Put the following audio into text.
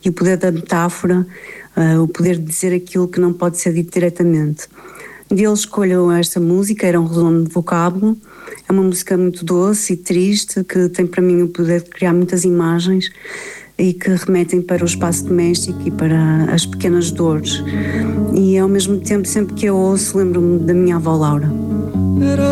e o poder da metáfora, o poder de dizer aquilo que não pode ser dito diretamente. Dele escolho esta música, Era um Redondo de Vocábulo. É uma música muito doce e triste, que tem para mim o poder de criar muitas imagens e que remetem para o espaço doméstico e para as pequenas dores. E ao mesmo tempo, sempre que eu ouço, lembro-me da minha avó Laura.